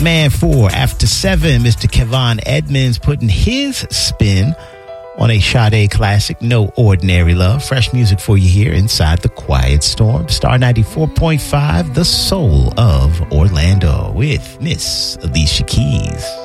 Man 4 after 7, Mr. Kevon Edmonds putting his spin on a Sade classic, No Ordinary Love. Fresh music for you here inside the Quiet Storm. Star 94.5, the soul of Orlando with Miss Alicia Keys.